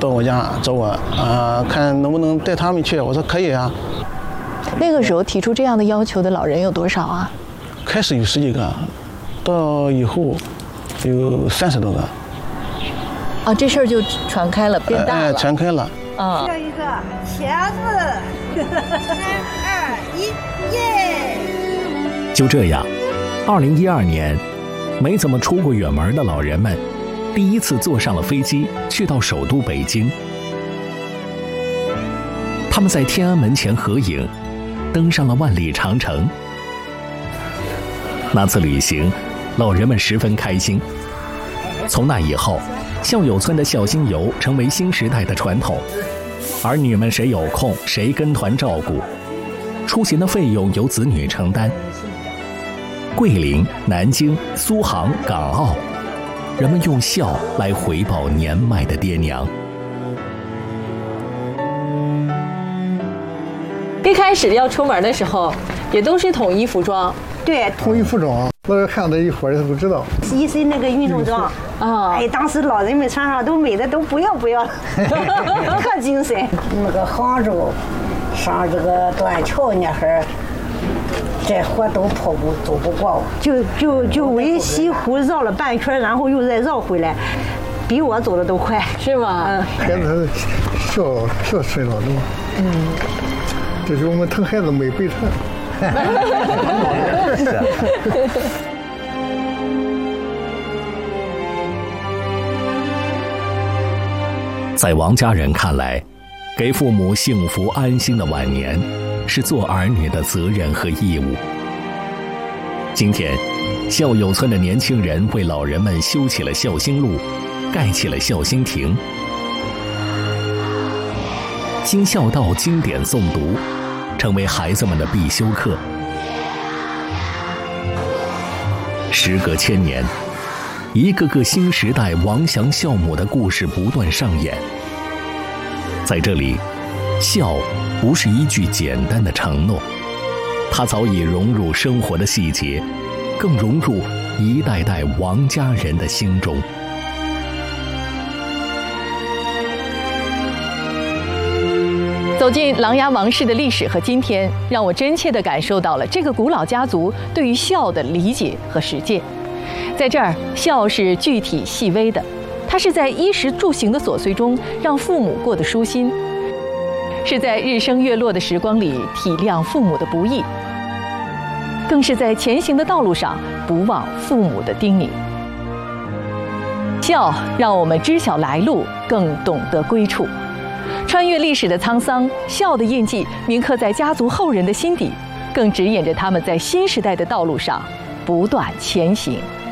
到我家找我，看能不能带他们去。我说可以啊。 那个时候提出这样的要求的老人有多少啊？ 开始有10几个，到以后有30多个。 啊，这事儿就传开了，变大了。 传开了。 啊。 这一个茄子，3、2、1，耶！ 就这样，2012年，没怎么出过远门的老人们，第一次坐上了飞机，去到首都北京。他们在天安门前合影，登上了万里长城。那次旅行，老人们十分开心。从那以后，校友村的孝心游成为新时代的传统，儿女们谁有空谁跟团照顾，出行的费用由子女承担。桂林、南京、苏杭、港澳，人们用孝来回报年迈的爹娘。 一开始要出门的时候，也都是统一服装。 对， 统一服装，那个看的一伙人都知道。 一身那个运动装啊，哎，当时老人们穿上都美的都不要了，特精神。那个杭州上这个断桥那会儿，这活都走不过，就围西湖绕了半圈，然后又再绕回来，比我走的都快， 是吗？ 孩子孝顺了都。这是我们疼孩子没背叛。 在王家人看来，给父母幸福安心的晚年，是做儿女的责任和义务。今天，孝友村的年轻人为老人们修起了孝心路，盖起了孝心亭。经孝道经典诵读，成为孩子们的必修课。时隔1000年，一个个新时代王祥孝母的故事不断上演。在这里，孝不是一句简单的承诺，它早已融入生活的细节，更融入一代代王家人的心中。 走进琅琊王氏的历史和今天，让我真切地感受到了这个古老家族对于孝的理解和实践。在这儿，孝是具体细微的，它是在衣食住行的琐碎中让父母过得舒心，是在日升月落的时光里体谅父母的不易，更是在前行的道路上不忘父母的叮咛。孝让我们知晓来路，更懂得归处。穿越历史的沧桑，孝的印记铭刻在家族后人的心底，更指引着他们在新时代的道路上不断前行。